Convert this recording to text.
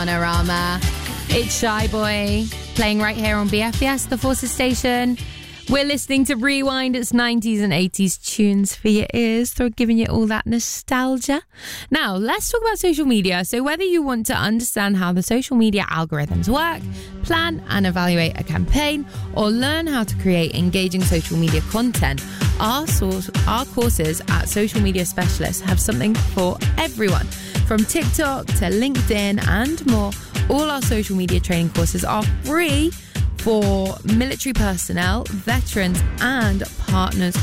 Panorama. It's Shy Boy playing right here on BFBS, the Forces station. We're listening to Rewind. It's 90s and 80s tunes for your ears, so giving you all that nostalgia. Now, let's talk about social media. So whether you want to understand how the social media algorithms work, plan and evaluate a campaign, or learn how to create engaging social media content, our courses at Social Media Specialists have something for everyone. From TikTok to LinkedIn and more, all our social media training courses are free for military personnel, veterans and partners